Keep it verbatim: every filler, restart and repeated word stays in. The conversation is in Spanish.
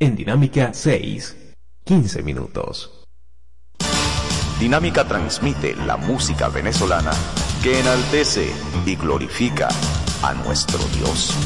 En Dinámica seis, quince minutos. Dinámica transmite la música venezolana que enaltece y glorifica a nuestro Dios.